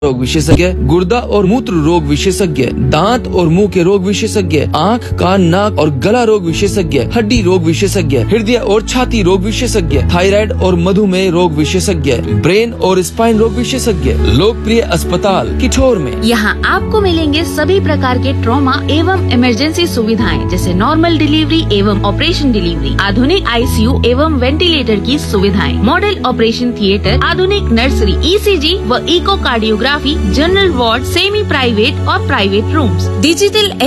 रोग विशेषज्ञ, गुर्दा और मूत्र रोग विशेषज्ञ, दांत और मुंह के रोग विशेषज्ञ, आंख, कान, नाक और गला रोग विशेषज्ञ, हड्डी रोग विशेषज्ञ, हृदय और छाती रोग विशेषज्ञ, थायराइड और मधुमेह रोग विशेषज्ञ, ब्रेन और स्पाइन रोग विशेषज्ञ। लोकप्रिय अस्पताल किठौर में। यहाँ आपको मिलेंगे सभी प्रकार के ट्रॉमा एवं इमरजेंसी सुविधाएं जैसे नॉर्मल डिलीवरी एवं ऑपरेशन डिलीवरी, आधुनिक आईसीयू एवं वेंटिलेटर की सुविधाएं, मॉडल ऑपरेशन थिएटर, आधुनिक नर्सरी, ईसीजी व echocardiography, general ward, semi private और प्राइवेट रूम्स, डिजिटल